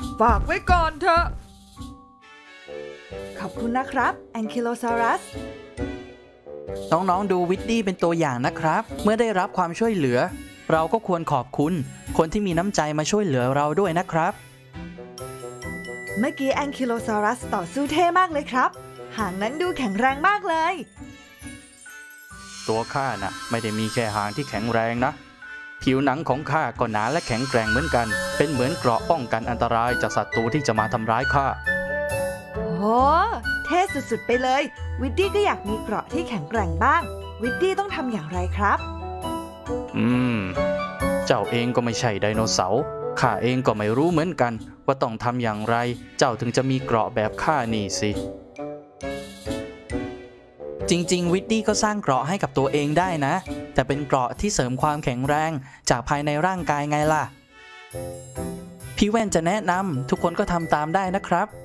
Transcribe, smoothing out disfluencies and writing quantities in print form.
ฝากไว้ก่อนเถอะขอบคุณนะครับแองคิโลซารัสน้องๆดูวิดดี้เป็นตัวอย่างนะครับเมื่อได้รับความช่วยเหลือเราก็ควรขอบคุณคนที่มีน้ำใจมาช่วยเหลือเราด้วยนะครับเมื่อกี้แองคิโลซารัสต่อสู้เท่มากเลยครับหางนั้นดูแข็งแรงมากเลยตัวข้าน่ะไม่ได้มีแค่หางที่แข็งแรงนะผิวหนังของข้าก็หนาและแข็งแกร่งเหมือนกันเป็นเหมือนเกราะป้องกันอันตรายจากศัตรูที่จะมาทำร้ายข้าโอ้เท่สุดๆไปเลยวิดดี้ก็อยากมีเกราะที่แข็งแกร่งบ้างวิดดี้ต้องทำอย่างไรครับเจ้าเองก็ไม่ใช่ไดโนเสาร์ข้าเองก็ไม่รู้เหมือนกันว่าต้องทำอย่างไรเจ้าถึงจะมีเกราะแบบข้านี่สิจริงๆวิดดี้ก็สร้างเกราะให้กับตัวเองได้นะแต่เป็นเกราะที่เสริมความแข็งแรงจากภายในร่างกายไงล่ะพี่แว่นจะแนะนำทุกคนก็ทำตามได้นะครับ